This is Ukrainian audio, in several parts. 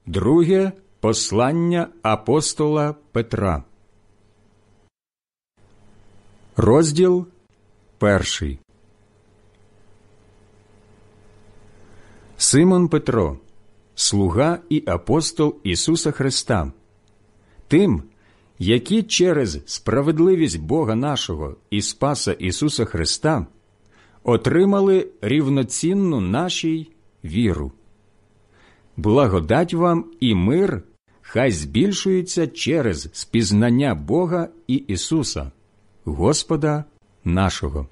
Друге послання апостола Петра. Розділ 1. Симон Петро, слуга і апостол Ісуса Христа, тим, які через справедливість Бога нашого і Спаса Ісуса Христа отримали рівноцінну нашій віру. Благодать вам і мир хай збільшується через спізнання Бога і Ісуса, Господа нашого.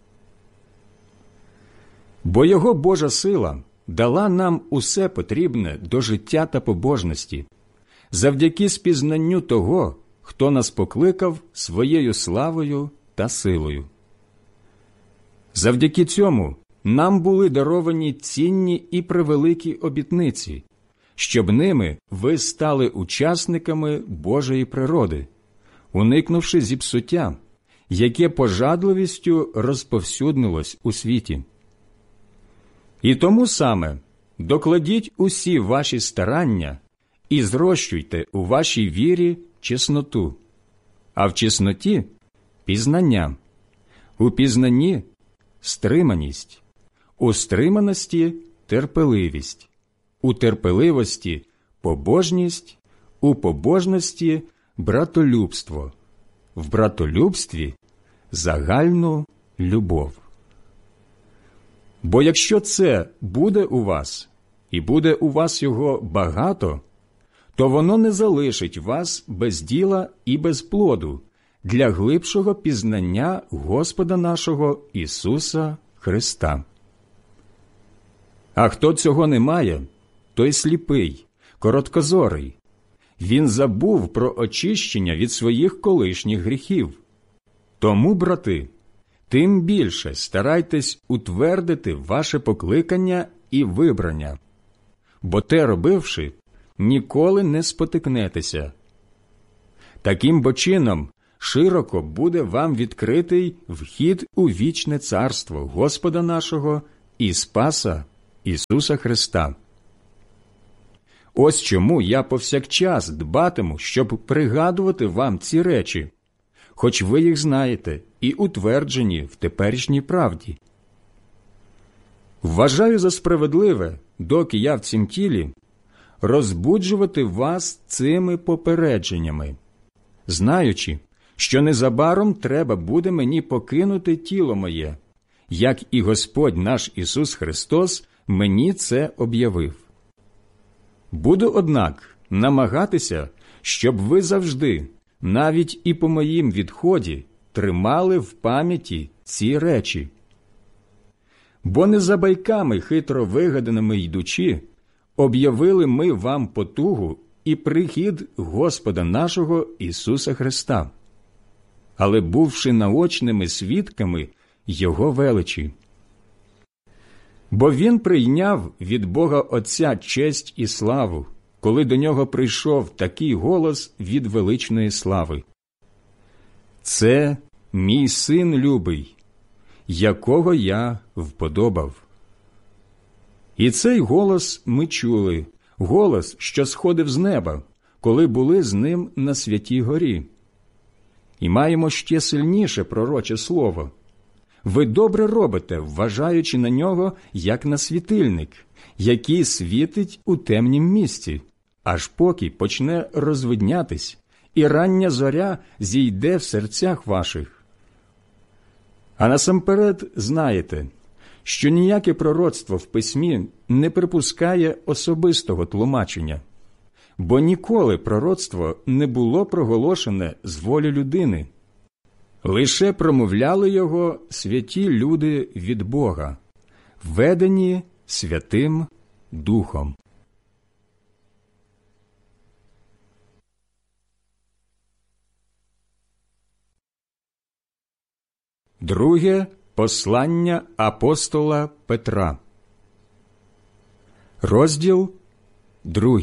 Бо Його Божа сила дала нам усе потрібне до життя та побожності, завдяки спізнанню того, хто нас покликав своєю славою та силою. Завдяки цьому нам були даровані цінні і превеликі обітниці, щоб ними ви стали учасниками Божої природи, уникнувши зіпсуття, яке пожадливістю розповсюднилось у світі. І тому саме докладіть усі ваші старання і зрощуйте у вашій вірі чесноту, а в чесноті – пізнання, у пізнанні – стриманість, у стриманості – терпеливість, у терпеливості – побожність, у побожності – братолюбство, в братолюбстві – загальну любов. Бо якщо це буде у вас, і буде у вас його багато, то воно не залишить вас без діла і без плоду для глибшого пізнання Господа нашого Ісуса Христа. А хто цього не має, той сліпий, короткозорий. Він забув про очищення від своїх колишніх гріхів. Тому, брати, тим більше старайтесь утвердити ваше покликання і вибрання, бо те робивши, ніколи не спотикнетеся. Таким бо чином широко буде вам відкритий вхід у вічне царство Господа нашого і Спаса Ісуса Христа. Ось чому я повсякчас дбатиму, щоб пригадувати вам ці речі, хоч ви їх знаєте і утверджені в теперішній правді. Вважаю за справедливе, доки я в цім тілі, розбуджувати вас цими попередженнями, знаючи, що незабаром треба буде мені покинути тіло моє, як і Господь наш Ісус Христос мені це об'явив. Буду, однак, намагатися, щоб ви завжди, навіть і по моїм відході, тримали в пам'яті ці речі. Бо не за байками хитро вигаданими йдучи, об'явили ми вам потугу і прихід Господа нашого Ісуса Христа, але бувши наочними свідками Його величі. Бо Він прийняв від Бога Отця честь і славу, коли до Нього прийшов такий голос від величної слави. «Це мій Син любий, якого я вподобав». І цей голос ми чули, голос, що сходив з неба, коли були з Ним на Святій горі. І маємо ще сильніше пророче слово. Ви добре робите, вважаючи на нього, як на світильник, який світить у темнім місці, аж поки почне розвиднятись, і рання зоря зійде в серцях ваших. А насамперед знаєте, що ніяке пророцтво в письмі не припускає особистого тлумачення, бо ніколи пророцтво не було проголошене з волі людини. Лише промовляли його святі люди від Бога, ведені Святим Духом. Друге послання апостола Петра. Розділ 2.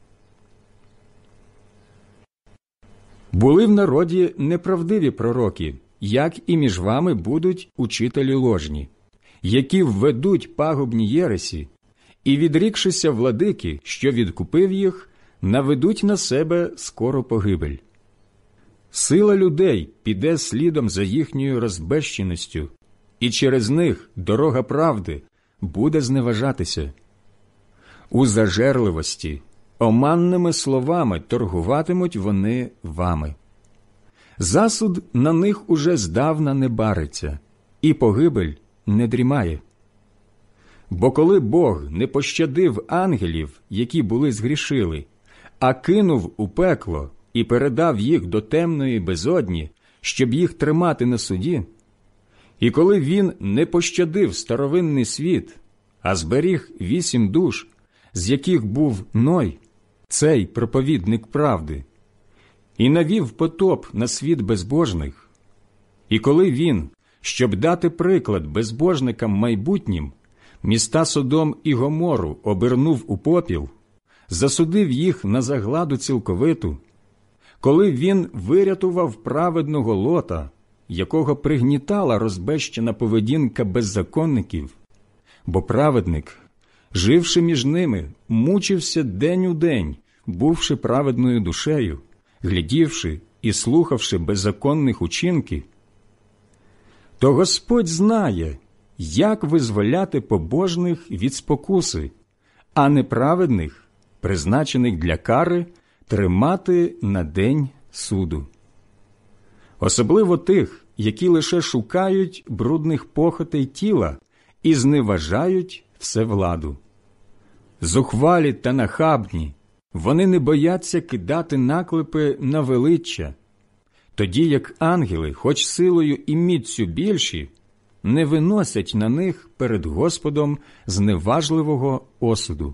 Були в народі неправдиві пророки, як і між вами будуть учителі ложні, які введуть пагубні єресі, і, відрікшися владики, що відкупив їх, наведуть на себе скору погибель. Сила людей піде слідом за їхньою розбещеністю, і через них дорога правди буде зневажатися. У зажерливості, оманними словами торгуватимуть вони вами. Засуд на них уже здавна не бариться, і погибель не дрімає. Бо коли Бог не пощадив ангелів, які були згрішили, а кинув у пекло і передав їх до темної безодні, щоб їх тримати на суді, і коли він не пощадив старовинний світ, а зберіг 8 душ, з яких був Ной, цей проповідник правди, і навів потоп на світ безбожних, і коли він, щоб дати приклад безбожникам майбутнім, міста Содом і Гомору обернув у попіл, засудив їх на загладу цілковиту, коли він вирятував праведного Лота, якого пригнітала розбещена поведінка беззаконників, бо праведник, живши між ними, мучився день у день, бувши праведною душею, глядівши і слухавши беззаконних учинків, то Господь знає, як визволяти побожних від спокуси, а неправедних, призначених для кари, тримати на день суду. Особливо тих, які лише шукають брудних похотей тіла і зневажають всевладу. Зухвалі та нахабні, вони не бояться кидати наклепи на величчя, тоді як ангели, хоч силою і міцю більші, не виносять на них перед Господом зневажливого осуду.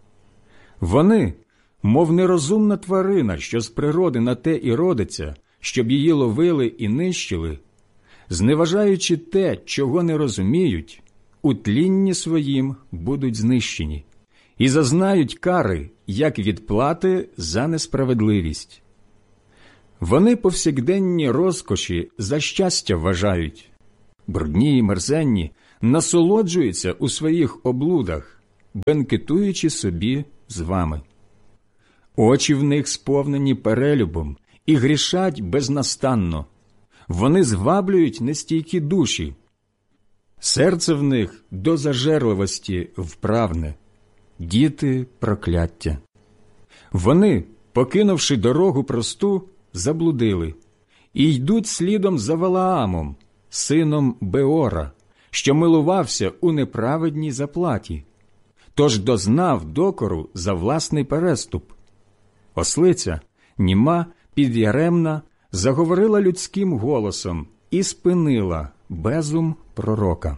Вони, мов нерозумна тварина, що з природи на те і родиться, щоб її ловили і нищили, зневажаючи те, чого не розуміють, у тлінні своїм будуть знищені і зазнають кари, як відплати за несправедливість. Вони повсякденні розкоші за щастя вважають, брудні й мерзенні насолоджуються у своїх облудах, бенкетуючи собі з вами. Очі в них сповнені перелюбом і грішать безнастанно. Вони зваблюють нестійкі душі. Серце в них до зажерливості вправне, діти прокляття. Вони, покинувши дорогу просту, заблудили і йдуть слідом за Валаамом, сином Беора, що милувався у неправедній заплаті, тож дознав докору за власний переступ. Ослиця, німа, підяремна, заговорила людським голосом і спинила безум пророка.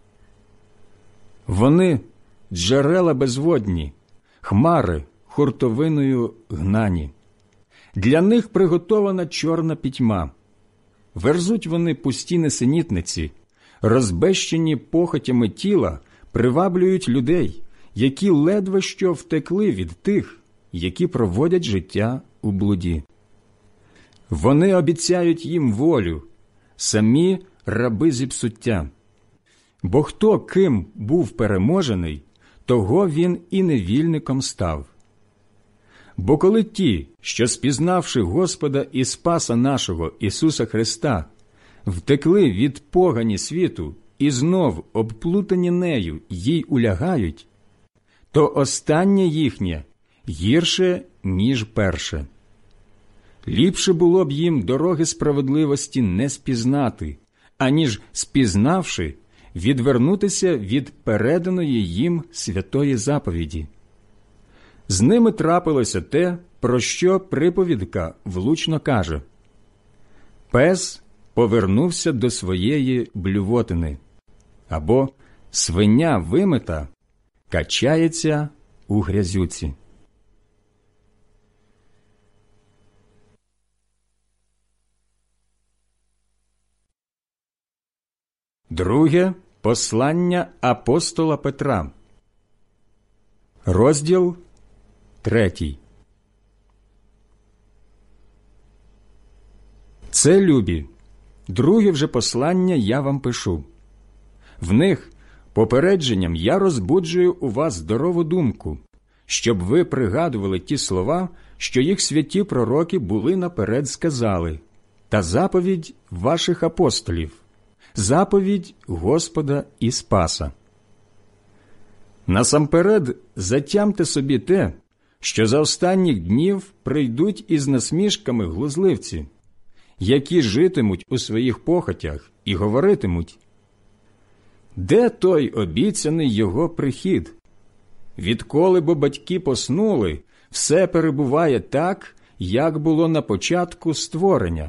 Вони – джерела безводні, хмари хуртовиною гнані. Для них приготована чорна пітьма. Верзуть вони пусті несенітниці, розбещені похотями тіла приваблюють людей, які ледве що втекли від тих, які проводять життя у блуді. Вони обіцяють їм волю, самі раби зіпсуття. Бо хто ким був переможений, того він і невільником став. Бо коли ті, що спізнавши Господа і Спаса нашого Ісуса Христа, втекли від погані світу і знов обплутані нею їй улягають, то останнє їхнє гірше, ніж перше. Ліпше було б їм дороги справедливості не спізнати, аніж, спізнавши, відвернутися від переданої їм святої заповіді. З ними трапилося те, про що приповідка влучно каже: «Пес повернувся до своєї блювотини», або «свиня вимита качається у грязюці». Друге послання апостола Петра, розділ 3. Це, любі, друге вже послання я вам пишу. В них попередженням я розбуджую у вас здорову думку, щоб ви пригадували ті слова, що їх святі пророки були наперед сказали, та заповідь ваших апостолів, заповідь Господа і Спаса. Насамперед затямте собі те, що за останніх днів прийдуть із насмішками глузливці, які житимуть у своїх похотях і говоритимуть: «Де той обіцяний його прихід? Відколи бо батьки поснули, все перебуває так, як було на початку створення».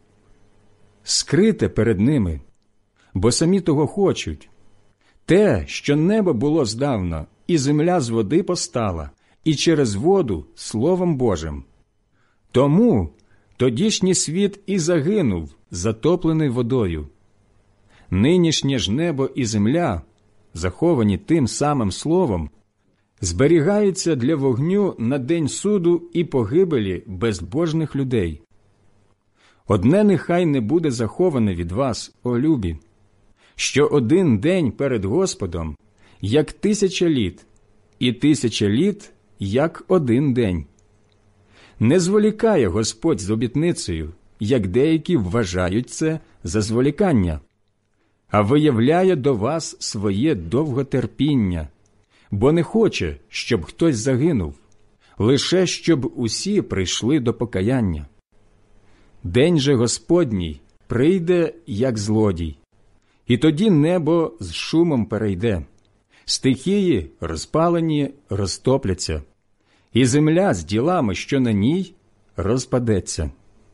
Скрите перед ними, бо самі того хочуть. Те, що небо було здавна, і земля з води постала, і через воду Словом Божим. Тому тодішній світ і загинув, затоплений водою. Нинішнє ж небо і земля, заховані тим самим Словом, зберігаються для вогню на день суду і погибелі безбожних людей. Одне нехай не буде заховане від вас, о любі, що один день перед Господом, як 1000 літ, і 1000 літ, як один день. Не зволікає Господь з обітницею, як деякі вважають це за зволікання, а виявляє до вас своє довготерпіння, бо не хоче, щоб хтось загинув, лише щоб усі прийшли до покаяння. День же Господній прийде, як злодій, і тоді небо з шумом перейде, стихії розпалені розтопляться, і земля з ділами, що на ній, розпадеться.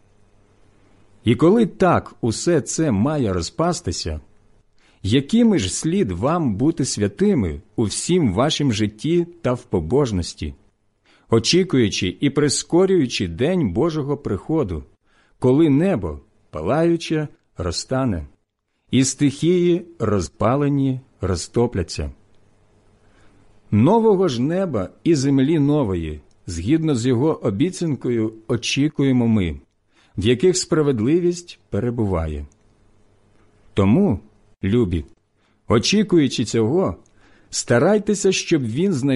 І коли так усе це має розпастися, якими ж слід вам бути святими у всім вашім житті та в побожності, очікуючи і прискорюючи день Божого приходу, коли небо, палаюче, розтане, і стихії, розпалені, розтопляться. Нового ж неба і землі нової, згідно з його обіцянкою, очікуємо ми, в яких справедливість перебуває. Тому, любі, очікуючи цього, старайтеся, щоб він знайшов